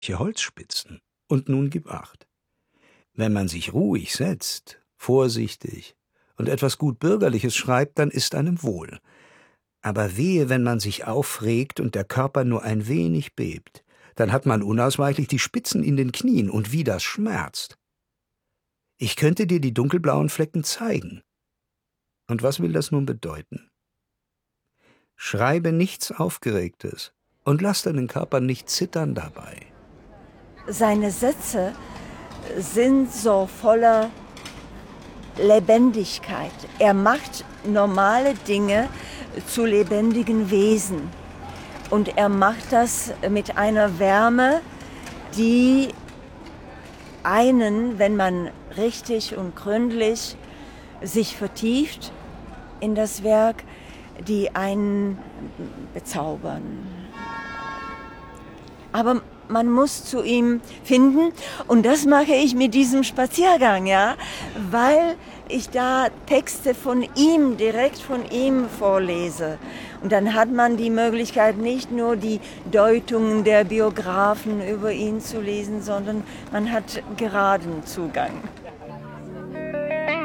Holzspitzen. Und nun gib acht. Wenn man sich ruhig setzt, vorsichtig und etwas gut Bürgerliches schreibt, dann ist einem wohl. Aber wehe, wenn man sich aufregt und der Körper nur ein wenig bebt, dann hat man unausweichlich die Spitzen in den Knien, und wie das schmerzt. Ich könnte dir die dunkelblauen Flecken zeigen. Und was will das nun bedeuten? Schreibe nichts Aufgeregtes und lass deinen Körper nicht zittern dabei. Seine Sätze sind so voller Lebendigkeit. Er macht normale Dinge zu lebendigen Wesen. Und er macht das mit einer Wärme, die einen, wenn man richtig und gründlich sich vertieft in das Werk, die einen bezaubern. Aber man muss zu ihm finden, und das mache ich mit diesem Spaziergang, ja, weil ich da Texte von ihm, direkt von ihm vorlese. Und dann hat man die Möglichkeit, nicht nur die Deutungen der Biografen über ihn zu lesen, sondern man hat geraden Zugang.